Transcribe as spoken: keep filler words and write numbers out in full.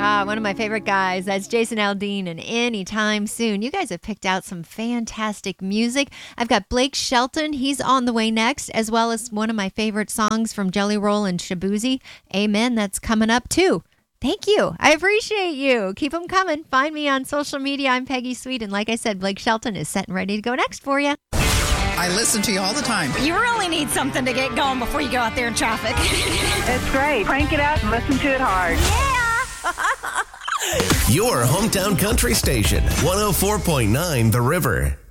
Ah, one of my favorite guys. That's Jason Aldean and Anytime Soon. You guys have picked out some fantastic music. I've got Blake Shelton. He's on the way next, as well as one of my favorite songs from Jelly Roll and Shabuzi. Amen. That's coming up too. Thank you. I appreciate you. Keep them coming. Find me on social media. I'm Peggy Sweet. And like I said, Blake Shelton is set and ready to go next for you. I listen to you all the time. You really need something to get going before you go out there in traffic. It's great. Crank it up and listen to it hard. Yeah. Your hometown country station, one oh four point nine The River.